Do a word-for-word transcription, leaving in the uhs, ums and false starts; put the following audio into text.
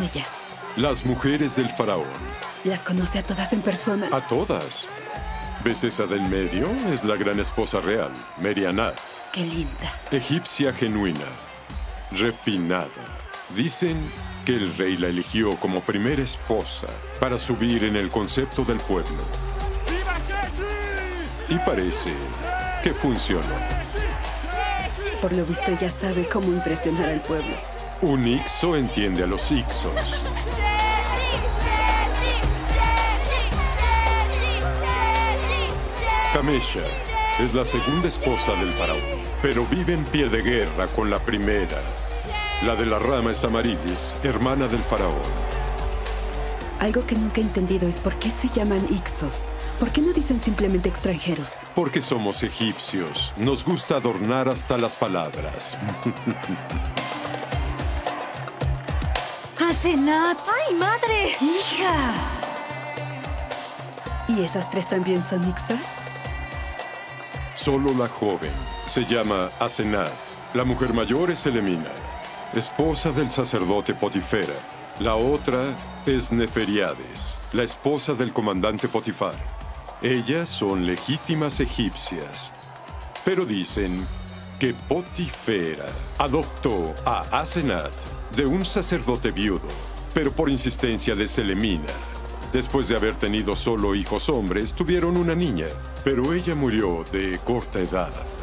ellas? Las mujeres del faraón. ¿Las conoce a todas en persona? A todas. ¿Ves esa del medio? Es la gran esposa real, Merianat. ¡Qué linda! Egipcia genuina, refinada. Dicen que el rey la eligió como primera esposa para subir en el concepto del pueblo. Y parece que funcionó. Por lo visto, ella sabe cómo impresionar al pueblo. Un Ixo entiende a los Ixos. Kamesha es la segunda esposa del faraón, pero vive en pie de guerra con la primera. La de la rama es Amarilis, hermana del faraón. Algo que nunca he entendido es por qué se llaman Ixos. ¿Por qué no dicen simplemente extranjeros? Porque somos egipcios. Nos gusta adornar hasta las palabras. ¡Asenat! ¡Ay, madre! ¡Hija! ¿Y esas tres también son Ixas? Solo la joven se llama Asenat. La mujer mayor es Elemina, esposa del sacerdote Potifera. La otra es Neferiades, la esposa del comandante Potifar. Ellas son legítimas egipcias, pero dicen que Potifera adoptó a Asenat de un sacerdote viudo, pero por insistencia de Selemina. Después de haber tenido solo hijos hombres, tuvieron una niña, pero ella murió de corta edad.